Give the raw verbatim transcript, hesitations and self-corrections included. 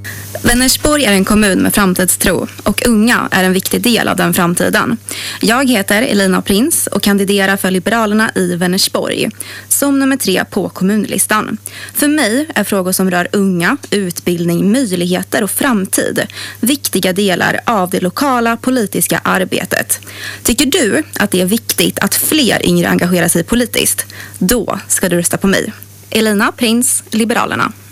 Vänersborg är en kommun med framtidstro och unga är en viktig del av den framtiden. Jag heter Elina Prins och kandiderar för Liberalerna i Vänersborg som nummer tre på kommunlistan. För mig är frågor som rör unga, utbildning, möjligheter och framtid viktiga delar av det lokala politiska arbetet. Tycker du att det är viktigt att fler yngre engagerar sig politiskt? Då ska du rösta på mig. Elina Prins, Liberalerna.